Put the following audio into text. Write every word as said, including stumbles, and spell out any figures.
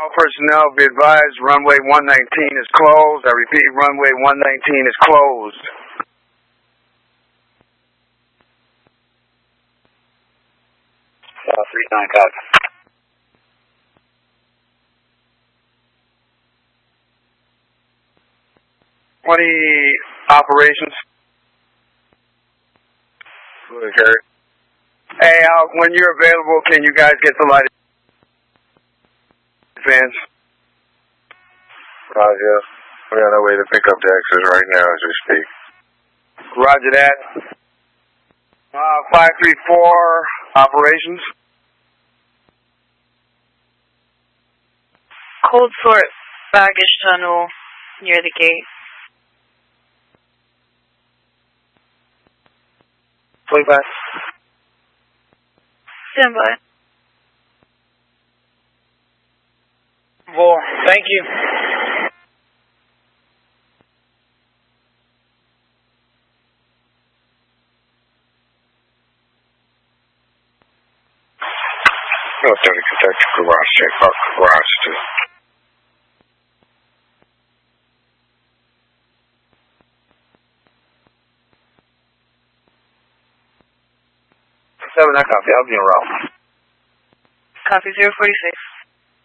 All personnel be advised, runway one nineteen is closed. I repeat, runway one nineteen is closed. Uh, three nine, copy. twenty operations. Okay. Hey, uh, when you're available, can you guys get the light advance? Roger. We're on our way to pick up the extras right now as we speak. Roger that. Uh, five three four operations. Cold sort baggage tunnel near the gate. Play back. Stand by. Well, thank you. No, thirty, contact the garage, check park garage too. Seven, I copy. I'll be around. Copy zero forty-six.